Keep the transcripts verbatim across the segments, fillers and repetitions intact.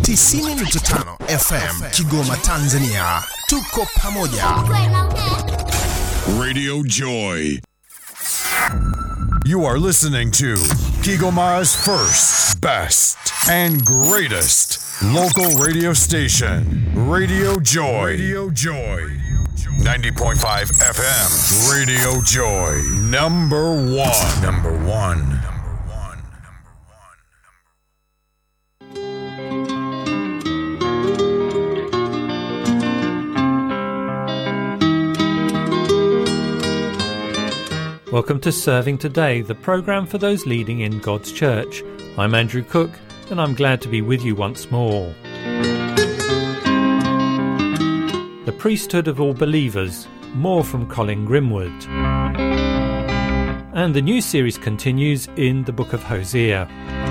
tisini nukta tano F M Kigoma, Tanzania. Tuko pamoja. Radio Joy. You are listening to Kigoma's first, best, and greatest local radio station, Radio Joy. Radio Joy. ninety point five F M. Radio Joy. Number one. Number one. Welcome to Serving Today, the programme for those leading in God's church. I'm Andrew Cook, and I'm glad to be with you once more. The Priesthood of All Believers, more from Colin Grimwood. And the new series continues in the book of Hosea.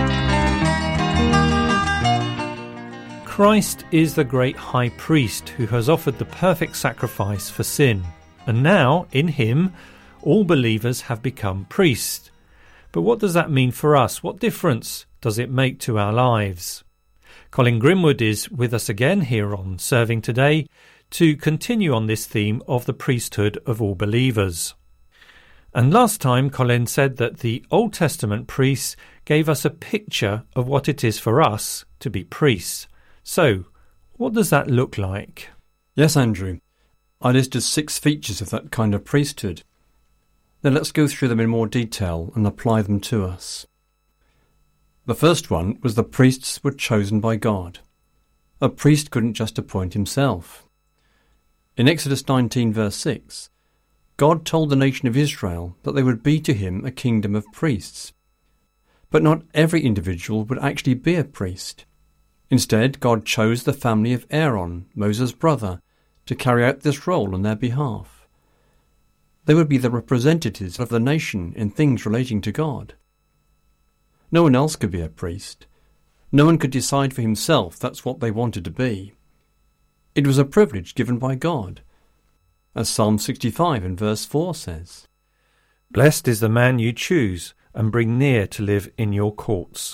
Christ is the great high priest who has offered the perfect sacrifice for sin, and now, in him, all believers have become priests. But what does that mean for us? What difference does it make to our lives? Colin Grimwood is with us again here on Serving Today to continue on this theme of the priesthood of all believers. And last time Colin said that the Old Testament priests gave us a picture of what it is for us to be priests. So, what does that look like? Yes, Andrew. I listed six features of that kind of priesthood. Then let's go through them in more detail and apply them to us. The first one was the priests were chosen by God. A priest couldn't just appoint himself. In Exodus nineteen verse six, God told the nation of Israel that they would be to him a kingdom of priests. But not every individual would actually be a priest. Instead, God chose the family of Aaron, Moses' brother, to carry out this role on their behalf. They would be the representatives of the nation in things relating to God. No one else could be a priest. No one could decide for himself that's what they wanted to be. It was a privilege given by God, as Psalm sixty-five in verse four says. Blessed is the man you choose and bring near to live in your courts.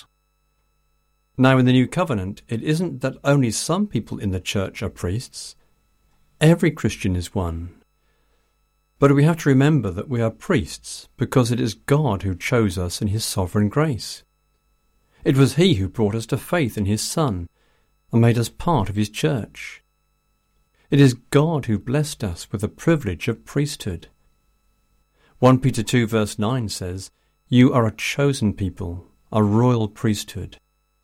Now in the New Covenant, it isn't that only some people in the church are priests. Every Christian is one. But we have to remember that we are priests because it is God who chose us in his sovereign grace. It was he who brought us to faith in his Son and made us part of his church. It is God who blessed us with the privilege of priesthood. First Peter two verse nine says, "You are a chosen people, a royal priesthood."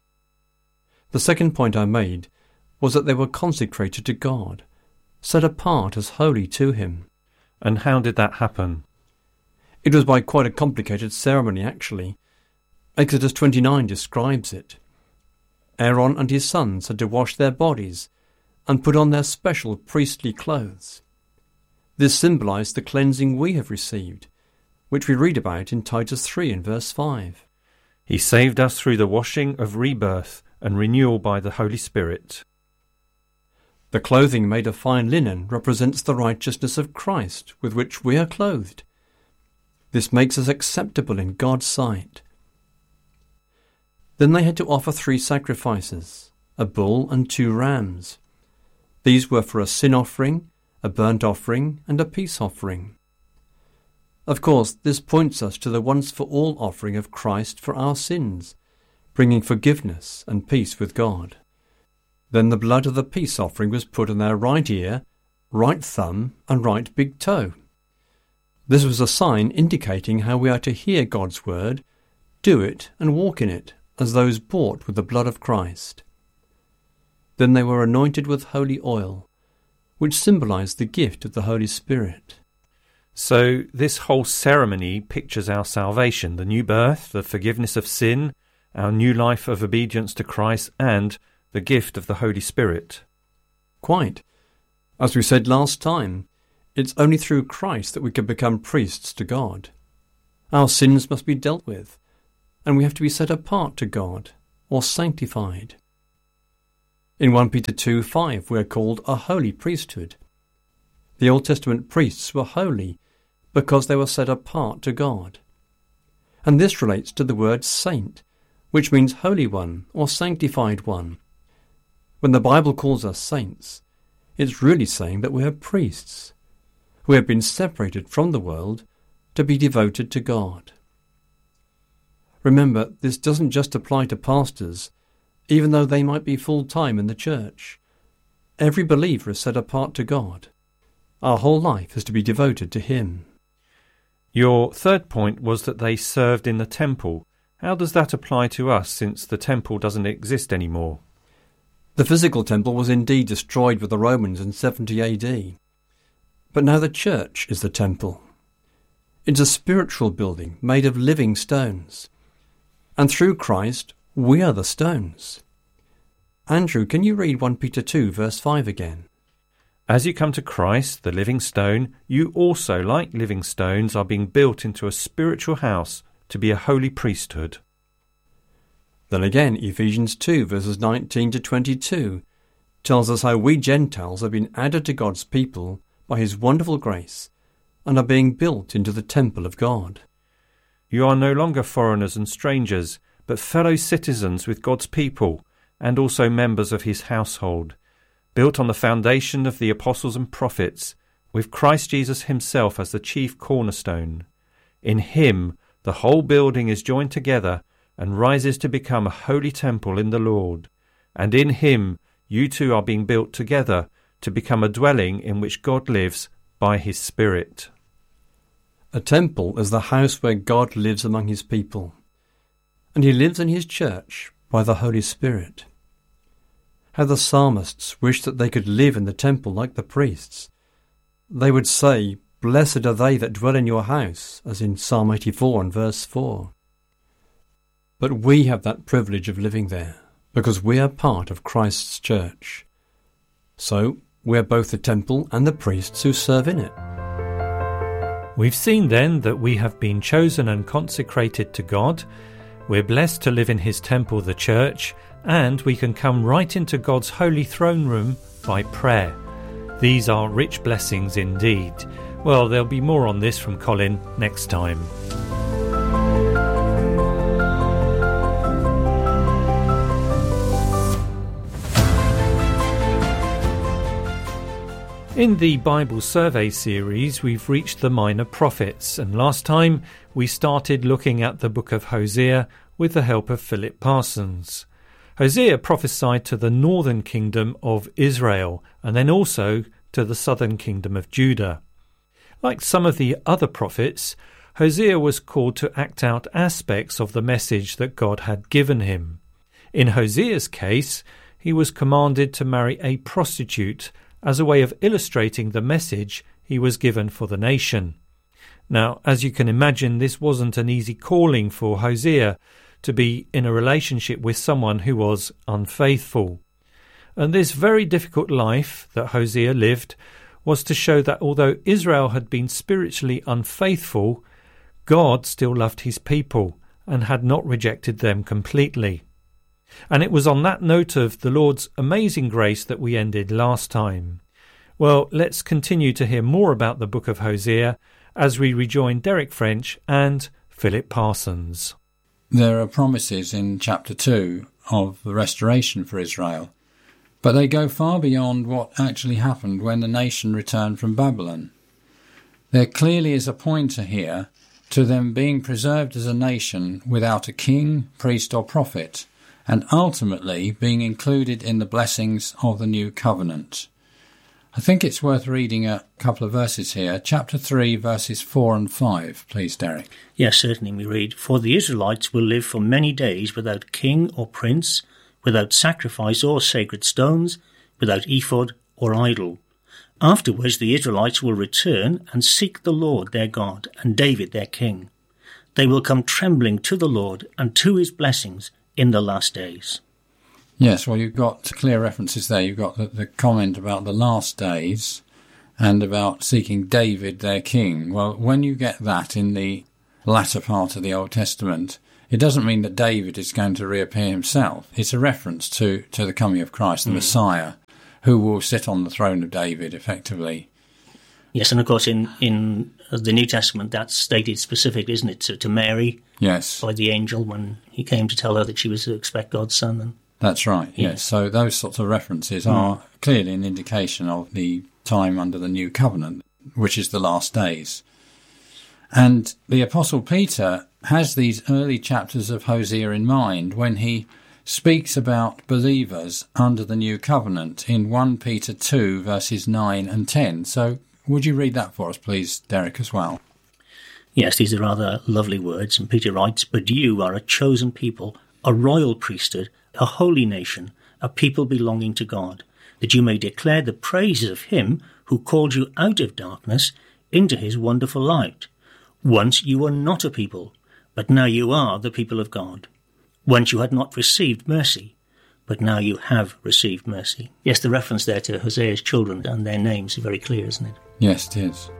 The second point I made was that they were consecrated to God, set apart as holy to him. And how did that happen? It was by quite a complicated ceremony, actually. Exodus twenty-nine describes it. Aaron and his sons had to wash their bodies and put on their special priestly clothes. This symbolized the cleansing we have received, which we read about in Titus three in verse five. He saved us through the washing of rebirth and renewal by the Holy Spirit. The clothing made of fine linen represents the righteousness of Christ with which we are clothed. This makes us acceptable in God's sight. Then they had to offer three sacrifices, a bull and two rams. These were for a sin offering, a burnt offering, and a peace offering. Of course, this points us to the once-for-all offering of Christ for our sins, bringing forgiveness and peace with God. Then the blood of the peace offering was put on their right ear, right thumb, and right big toe. This was a sign indicating how we are to hear God's word, do it, and walk in it, as those bought with the blood of Christ. Then they were anointed with holy oil, which symbolized the gift of the Holy Spirit. So this whole ceremony pictures our salvation, the new birth, the forgiveness of sin, our new life of obedience to Christ, and the gift of the Holy Spirit. Quite. As we said last time, it's only through Christ that we can become priests to God. Our sins must be dealt with, and we have to be set apart to God, or sanctified. In First Peter two five we are called a holy priesthood. The Old Testament priests were holy because they were set apart to God. And this relates to the word saint, which means holy one or sanctified one. When the Bible calls us saints, it's really saying that we are priests. We have been separated from the world to be devoted to God. Remember, this doesn't just apply to pastors, even though they might be full-time in the church. Every believer is set apart to God. Our whole life is to be devoted to Him. Your third point was that they served in the temple. How does that apply to us, since the temple doesn't exist anymore? The physical temple was indeed destroyed with the Romans in seventy A D. But now the church is the temple. It's a spiritual building made of living stones. And through Christ, we are the stones. Andrew, can you read First Peter two, verse five again? As you come to Christ, the living stone, you also, like living stones, are being built into a spiritual house to be a holy priesthood. Then again, Ephesians two, verses nineteen to twenty-two, tells us how we Gentiles have been added to God's people by His wonderful grace and are being built into the temple of God. You are no longer foreigners and strangers, but fellow citizens with God's people, and also members of His household, built on the foundation of the apostles and prophets, with Christ Jesus Himself as the chief cornerstone. In Him the whole building is joined together and rises to become a holy temple in the Lord. And in Him you too are being built together to become a dwelling in which God lives by His Spirit. A temple is the house where God lives among His people, and He lives in His church by the Holy Spirit. How the psalmists wished that they could live in the temple like the priests. They would say, "Blessed are they that dwell in your house," as in Psalm eighty-four and verse four. But we have that privilege of living there, because we are part of Christ's church. So, we are both the temple and the priests who serve in it. We've seen then that we have been chosen and consecrated to God. We're blessed to live in His temple, the church, and we can come right into God's holy throne room by prayer. These are rich blessings indeed. Well, there'll be more on this from Colin next time. In the Bible Survey series, we've reached the Minor Prophets, and last time we started looking at the book of Hosea with the help of Philip Parsons. Hosea prophesied to the northern kingdom of Israel and then also to the southern kingdom of Judah. Like some of the other prophets, Hosea was called to act out aspects of the message that God had given him. In Hosea's case, he was commanded to marry a prostitute as a way of illustrating the message he was given for the nation. Now, as you can imagine, this wasn't an easy calling for Hosea, to be in a relationship with someone who was unfaithful. And this very difficult life that Hosea lived was to show that although Israel had been spiritually unfaithful, God still loved His people and had not rejected them completely. And it was on that note of the Lord's amazing grace that we ended last time. Well, let's continue to hear more about the book of Hosea as we rejoin Derek French and Philip Parsons. There are promises in chapter two of the restoration for Israel, but they go far beyond what actually happened when the nation returned from Babylon. There clearly is a pointer here to them being preserved as a nation without a king, priest or prophet, and ultimately being included in the blessings of the new covenant. I think it's worth reading a couple of verses here. Chapter three, verses four and five, please, Derek. Yes, certainly we read, "For the Israelites will live for many days without king or prince, without sacrifice or sacred stones, without ephod or idol. Afterwards the Israelites will return and seek the Lord their God and David their king. They will come trembling to the Lord and to His blessings in the last days." Yes, well, you've got clear references there. You've got the, the comment about the last days and about seeking David, their king. Well, when you get that in the latter part of the Old Testament, it doesn't mean that David is going to reappear himself. It's a reference to, to the coming of Christ, the mm. Messiah, who will sit on the throne of David, effectively. Yes, and of course in, in the New Testament that's stated specifically, isn't it, to, to Mary? Yes. By the angel when he came to tell her that she was to expect God's son. And That's right, yes. yes. So those sorts of references mm. are clearly an indication of the time under the New Covenant, which is the last days. And the Apostle Peter has these early chapters of Hosea in mind when he speaks about believers under the New Covenant in First Peter two, verses nine and ten. So would you read that for us, please, Derek, as well? Yes, these are rather lovely words. And Peter writes, "But you are a chosen people, a royal priesthood, a holy nation, a people belonging to God, that you may declare the praises of him who called you out of darkness into his wonderful light. Once you were not a people, but now you are the people of God. Once you had not received mercy, but now you have received mercy." Yes, the reference there to Hosea's children and their names is very clear, isn't it? Yes, it is.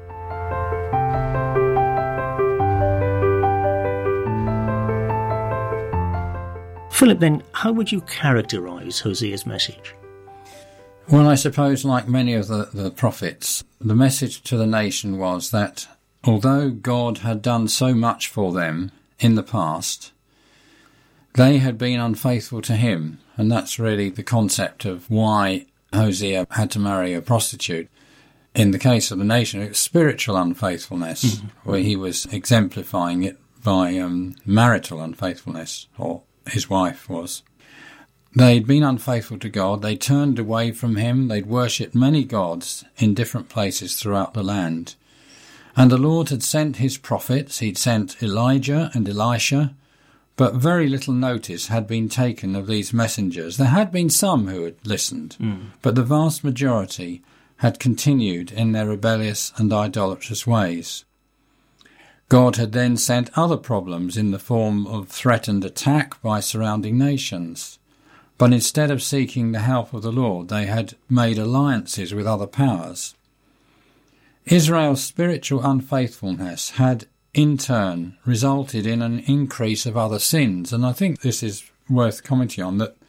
Philip, then, how would you characterise Hosea's message? Well, I suppose, like many of the, the prophets, the message to the nation was that although God had done so much for them in the past, they had been unfaithful to him. And that's really the concept of why Hosea had to marry a prostitute. In the case of the nation, it was spiritual unfaithfulness, mm-hmm. where he was exemplifying it by um, marital unfaithfulness, or his wife was. They'd been unfaithful to God, they turned away from him, they'd worshipped many gods in different places throughout the land. And the Lord had sent his prophets, he'd sent Elijah and Elisha, but very little notice had been taken of these messengers. There had been some who had listened, mm. but the vast majority had continued in their rebellious and idolatrous ways. God had then sent other problems in the form of threatened attack by surrounding nations. But instead of seeking the help of the Lord, they had made alliances with other powers. Israel's spiritual unfaithfulness had, in turn, resulted in an increase of other sins. And I think this is worth commenting on, that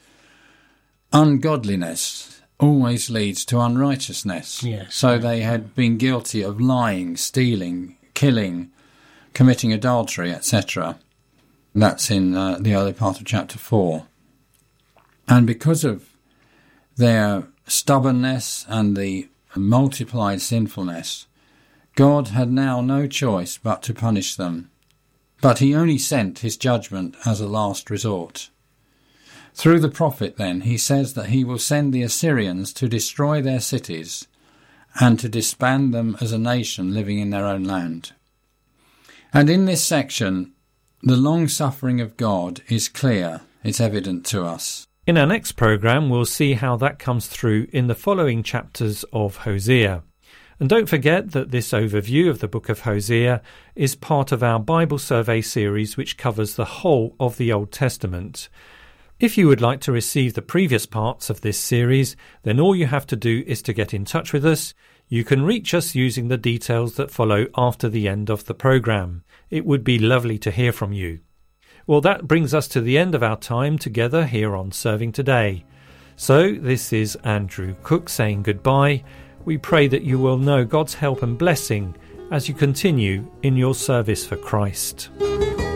ungodliness always leads to unrighteousness. Yes. So they had been guilty of lying, stealing, killing, committing adultery, et cetera. That's in uh, the early part of chapter four. And because of their stubbornness and the multiplied sinfulness, God had now no choice but to punish them. But he only sent his judgment as a last resort. Through the prophet, then, he says that he will send the Assyrians to destroy their cities and to disband them as a nation living in their own land. And in this section, the long-suffering of God is clear, it's evident to us. In our next programme, we'll see how that comes through in the following chapters of Hosea. And don't forget that this overview of the book of Hosea is part of our Bible Survey series, which covers the whole of the Old Testament. If you would like to receive the previous parts of this series, then all you have to do is to get in touch with us. You can reach us using the details that follow after the end of the programme. It would be lovely to hear from you. Well, that brings us to the end of our time together here on Serving Today. So, this is Andrew Cook saying goodbye. We pray that you will know God's help and blessing as you continue in your service for Christ.